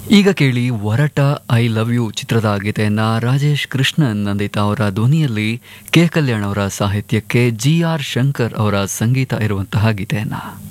ಈಗ ಕೇಳಿ ಒರಟ ಐ ಲವ್ ಯು ಚಿತ್ರದ ಗೀತೆಯನ್ನ ರಾಜೇಶ್ ಕೃಷ್ಣನ್ ನಂದಿತಾ ಅವರ ಧ್ವನಿಯಲ್ಲಿ ಕೆ ಕಲ್ಯಾಣ್ ಅವರ ಸಾಹಿತ್ಯಕ್ಕೆ ಜಿ ಆರ್ ಶಂಕರ್ ಅವರ ಸಂಗೀತ ಇರುವಂತಹ ಗೀತೆಯನ್ನ